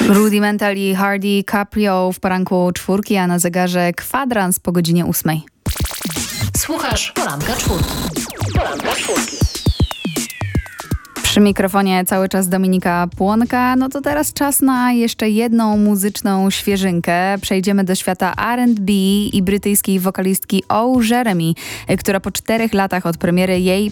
Rudimental i Hardy Caprio w poranku czwórki, a na zegarze kwadrans po godzinie 8. Słuchasz Poranka Czwórki. Poranka Czwórki. Przy mikrofonie cały czas Dominika Płonka. No to teraz czas na jeszcze jedną muzyczną świeżynkę. Przejdziemy do świata R&B i brytyjskiej wokalistki O. Jeremy, która po 4 latach od premiery jej